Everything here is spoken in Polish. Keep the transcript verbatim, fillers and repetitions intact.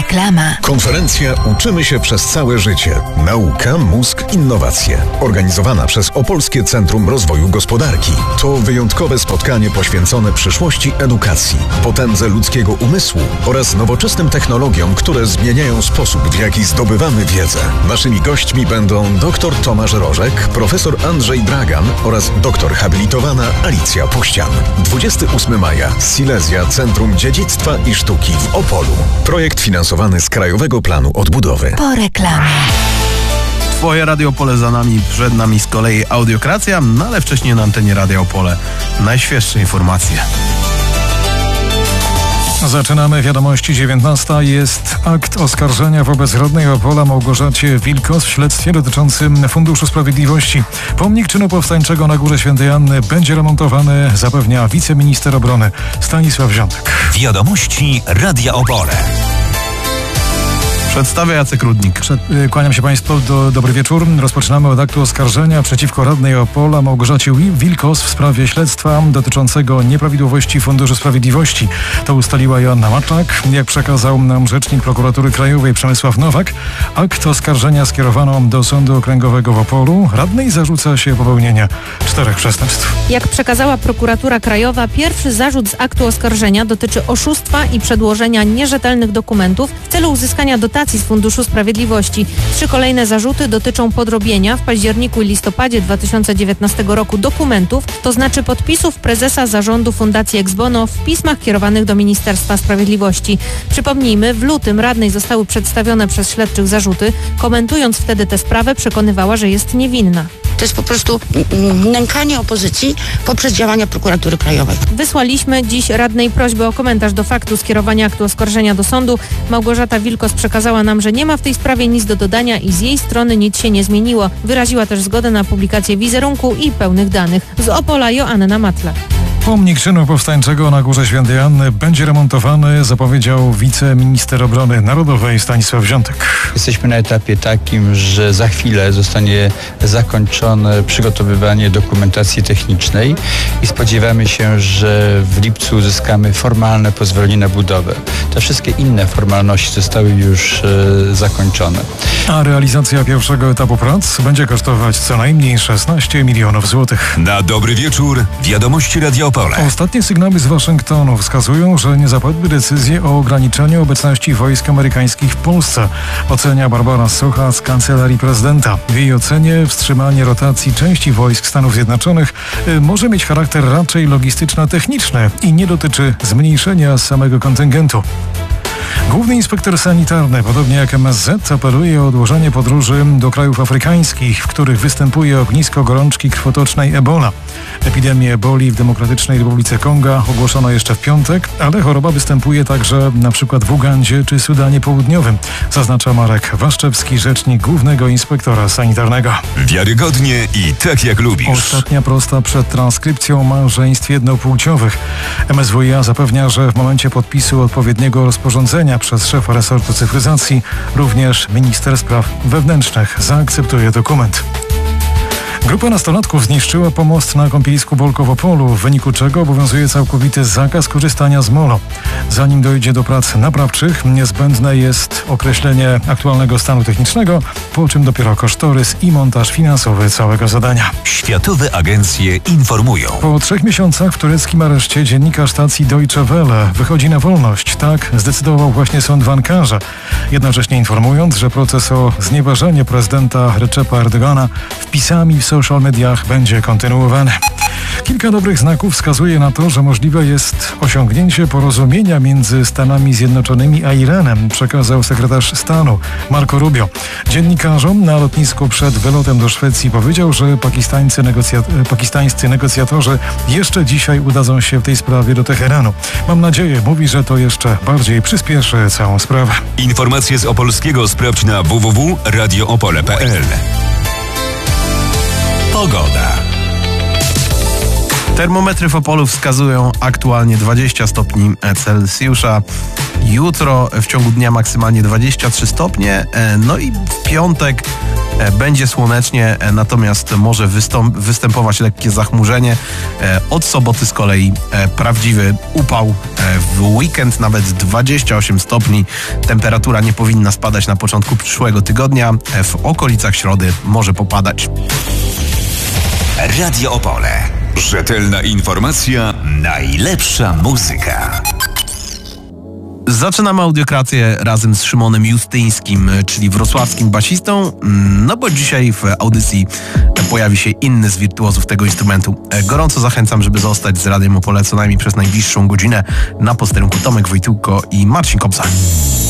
Reklama. Konferencja Uczymy się przez całe życie. Nauka, mózg, innowacje. Organizowana przez Opolskie Centrum Rozwoju Gospodarki. To wyjątkowe spotkanie poświęcone przyszłości edukacji, potędze ludzkiego umysłu oraz nowoczesnym technologiom, które zmieniają sposób, w jaki zdobywamy wiedzę. Naszymi gośćmi będą dr Tomasz Rożek, profesor Andrzej Dragan oraz doktor habilitowana Alicja Puścian. dwudziestego ósmego maja. Silesia Centrum Dziedzictwa i Sztuki w Opolu. Projekt finansowany z Krajowego Planu Odbudowy. Po reklamie. Twoje Radio Opole za nami, przed nami z kolei Audiokracja, no ale wcześniej na antenie Radia Opole najświeższe informacje. Zaczynamy wiadomości dziewiętnasta. Jest akt oskarżenia wobec rodnej Opola Małgorzacie Wilkos w śledztwie dotyczącym Funduszu Sprawiedliwości. Pomnik czynu powstańczego na Górze Świętej Anny będzie remontowany, zapewnia wiceminister obrony Stanisław Ziątek. Wiadomości Radia Opole. Przedstawia Jacek Rudnik. Przed, y, kłaniam się Państwu, do, dobry wieczór. Rozpoczynamy od aktu oskarżenia przeciwko radnej Opola Małgorzacie Wilkos w sprawie śledztwa dotyczącego nieprawidłowości Funduszu Sprawiedliwości. To ustaliła Joanna Maczak. Jak przekazał nam rzecznik Prokuratury Krajowej Przemysław Nowak, akt oskarżenia skierowano do Sądu Okręgowego w Opolu. Radnej zarzuca się popełnienia czterech przestępstw. Jak przekazała Prokuratura Krajowa, pierwszy zarzut z aktu oskarżenia dotyczy oszustwa i przedłożenia nierzetelnych dokumentów w celu uzyskania dotacji z Funduszu Sprawiedliwości. Trzy kolejne zarzuty dotyczą podrobienia w październiku i listopadzie dwa tysiące dziewiętnastego roku dokumentów, to znaczy podpisów prezesa zarządu Fundacji Ex Bono w pismach kierowanych do Ministerstwa Sprawiedliwości. Przypomnijmy, w lutym radnej zostały przedstawione przez śledczych zarzuty. Komentując wtedy tę sprawę, przekonywała, że jest niewinna. To jest po prostu nękanie opozycji poprzez działania Prokuratury Krajowej. Wysłaliśmy dziś radnej prośbę o komentarz do faktu skierowania aktu oskarżenia do sądu. Małgorzata Wilkos przekazała nam, że nie ma w tej sprawie nic do dodania i z jej strony nic się nie zmieniło. Wyraziła też zgodę na publikację wizerunku i pełnych danych. Z Opola Joanna Matlak. Pomnik czynu powstańczego na Górze Świętej Anny będzie remontowany, zapowiedział wiceminister obrony narodowej Stanisław Ziątek. Jesteśmy na etapie takim, że za chwilę zostanie zakończone przygotowywanie dokumentacji technicznej i spodziewamy się, że w lipcu uzyskamy formalne pozwolenie na budowę. Te wszystkie inne formalności zostały już e, zakończone. A realizacja pierwszego etapu prac będzie kosztować co najmniej szesnaście milionów złotych. Na dobry wieczór. Wiadomości Radia Opole. Ostatnie sygnały z Waszyngtonu wskazują, że nie zapadły decyzje o ograniczeniu obecności wojsk amerykańskich w Polsce. Ocenia Barbara Socha z Kancelarii Prezydenta. W jej ocenie wstrzymanie rotacji części wojsk Stanów Zjednoczonych y, może mieć charakter raczej logistyczno-techniczny i nie dotyczy zmniejszenia samego kontyngentu. Główny inspektor sanitarny, podobnie jak M S Z, apeluje o odłożenie podróży do krajów afrykańskich, w których występuje ognisko gorączki krwotocznej Ebola. Epidemię eboli w Demokratycznej Republice Konga ogłoszono jeszcze w piątek, ale choroba występuje także na przykład w Ugandzie czy Sudanie Południowym, zaznacza Marek Waszczewski, rzecznik głównego inspektora sanitarnego. Wiarygodnie i tak jak lubisz. Ostatnia prosta przed transkrypcją małżeństw jednopłciowych. M S W i A zapewnia, że w momencie podpisu odpowiedniego rozporządzenia przez szefa resortu cyfryzacji również minister spraw wewnętrznych zaakceptuje dokument. Grupa nastolatków zniszczyła pomost na kąpielisku Bolko w Opolu, w wyniku czego obowiązuje całkowity zakaz korzystania z molo. Zanim dojdzie do prac naprawczych, niezbędne jest określenie aktualnego stanu technicznego, po czym dopiero kosztorys i montaż finansowy całego zadania. Światowe agencje informują. Po trzech miesiącach w tureckim areszcie dziennikarz stacji Deutsche Welle wychodzi na wolność. Tak zdecydował właśnie sąd w Ankarze. Jednocześnie informując, że proces o znieważenie prezydenta Recepa Erdogana wpisami w social mediach będzie kontynuowany. Kilka dobrych znaków wskazuje na to, że możliwe jest osiągnięcie porozumienia między Stanami Zjednoczonymi a Iranem, przekazał sekretarz stanu Marco Rubio. Dziennikarzom na lotnisku przed wylotem do Szwecji powiedział, że pakistańscy, negocjat- pakistańscy negocjatorzy jeszcze dzisiaj udadzą się w tej sprawie do Teheranu. Mam nadzieję, mówi, że to jeszcze bardziej przyspieszy całą sprawę. Informacje z Opolskiego sprawdź na w w w kropka radio opole kropka p l. Pogoda. Termometry w Opolu wskazują aktualnie dwadzieścia stopni Celsjusza. Jutro w ciągu dnia maksymalnie dwadzieścia trzy stopnie. No i w piątek będzie słonecznie, natomiast może wystąp- występować lekkie zachmurzenie. Od soboty z kolei prawdziwy upał. W weekend nawet dwadzieścia osiem stopni. Temperatura nie powinna spadać na początku przyszłego tygodnia. W okolicach środy może popadać. Radio Opole. Rzetelna informacja, najlepsza muzyka. Zaczynamy audiokrację razem z Szymonem Justyńskim, czyli wrocławskim basistą, no bo dzisiaj w audycji pojawi się inny z wirtuozów tego instrumentu. Gorąco zachęcam, żeby zostać z Radiem Opole co najmniej przez najbliższą godzinę. Na posterunku Tomek Wojtyłko i Marcin Kopsa.